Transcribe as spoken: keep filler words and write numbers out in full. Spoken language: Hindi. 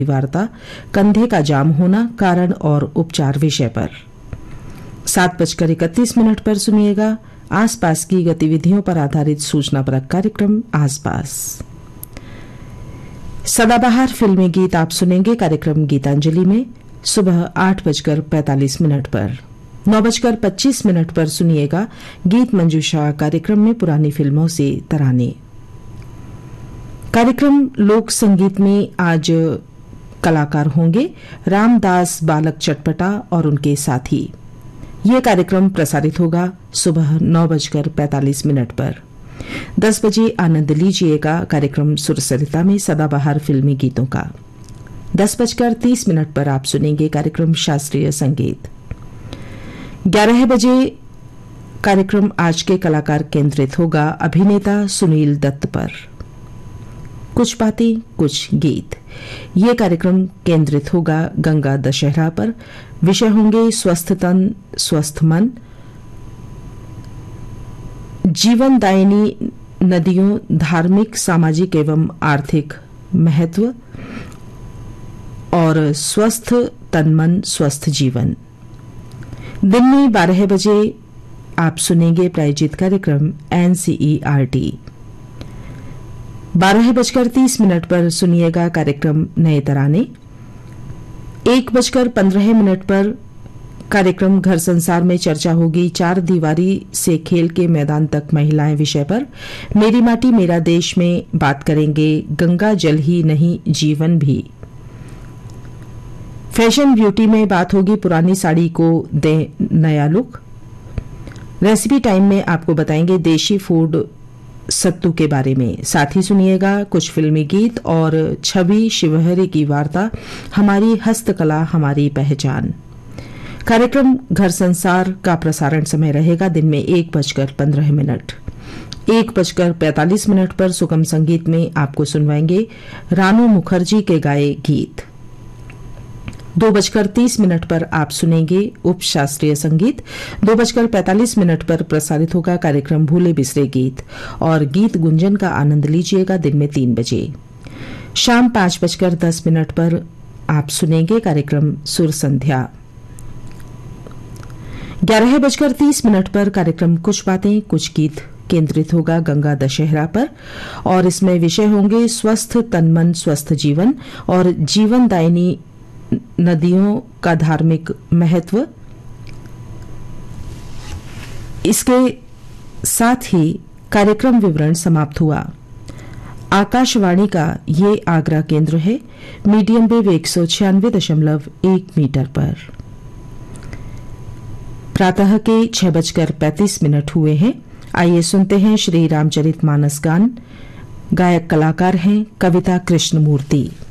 वार्ता कंधे का जाम होना, कारण और उपचार विषय पर। सात बजकर इकतीस मिनट पर सुनिएगा आसपास की गतिविधियों पर आधारित सूचनापरक कार्यक्रम आसपास। सदाबहार फिल्मी गीत आप सुनेंगे कार्यक्रम गीतांजलि में सुबह आठ बजकर पैंतालीस मिनट पर। नौ बजकर पच्चीस मिनट पर सुनिएगा गीत मंजूषा कार्यक्रम में पुरानी फिल्मों से तराने। कार्यक्रम लोक संगीत में आज कलाकार होंगे रामदास बालक चटपटा और उनके साथी। ये कार्यक्रम प्रसारित होगा सुबह नौ बजकर पैंतालीस मिनट पर। दस बजे आनंद लीजिएगा कार्यक्रम सुरसरिता में सदाबहार फिल्मी गीतों का। दस बजकर तीस मिनट पर आप सुनेंगे कार्यक्रम शास्त्रीय संगीत। ग्यारह बजे कार्यक्रम आज के कलाकार केंद्रित होगा अभिनेता सुनील दत्त पर। कुछ बातें कुछ गीत, ये कार्यक्रम केंद्रित होगा गंगा दशहरा पर। विषय होंगे स्वस्थ तन स्वस्थ मन, जीवनदायिनी नदियों, धार्मिक सामाजिक एवं आर्थिक महत्व और स्वस्थ तन मन स्वस्थ जीवन। दिन में बारह बजे आप सुनेंगे प्रायोजित कार्यक्रम एनसीईआरटी। बारह बजकर तीस मिनट पर सुनिएगा कार्यक्रम नए तराने। एक बजकर पंद्रह मिनट पर कार्यक्रम घर संसार में चर्चा होगी चार दीवारी से खेल के मैदान तक महिलाएं विषय पर। मेरी माटी मेरा देश में बात करेंगे गंगा जल ही नहीं जीवन भी। फैशन ब्यूटी में बात होगी पुरानी साड़ी को दे नया लुक। रेसिपी टाइम में आपको बताएंगे देशी फूड सत्तू के बारे में। साथ ही सुनिएगा कुछ फिल्मी गीत और छवि शिवहरी की वार्ता हमारी हस्तकला हमारी पहचान। कार्यक्रम घर संसार का प्रसारण समय रहेगा दिन में एक बजकर पंद्रह मिनट। एक बजकर पैंतालीस मिनट पर सुगम संगीत में आपको सुनवाएंगे रानू मुखर्जी के गाए गीत। दो बजकर तीस मिनट पर आप सुनेंगे उप शास्त्रीय संगीत। दो बजकर पैंतालीस मिनट पर प्रसारित होगा कार्यक्रम भूले बिसरे गीत और गीत गुंजन का आनंद लीजिएगा दिन में तीन बजे। शाम पांच बजकर दस मिनट पर आप सुनेंगे कार्यक्रम सुर संध्या। ग्यारह बजकर तीस मिनट पर कार्यक्रम कुछ बातें कुछ गीत केंद्रित होगा गंगा दशहरा पर और इसमें विषय होंगे स्वस्थ तन मन स्वस्थ जीवन और जीवनदायिनी नदियों का धार्मिक महत्व। इसके साथ ही कार्यक्रम विवरण समाप्त हुआ। आकाशवाणी का ये आगरा केंद्र है मीडियम वेव एक सौ छियानवे दशमलव एक मीटर पर। प्रातः के छह बजकर पैंतीस मिनट हुए हैं। आइए सुनते हैं श्री रामचरित मानस गान। गायक कलाकार हैं कविता कृष्णमूर्ति।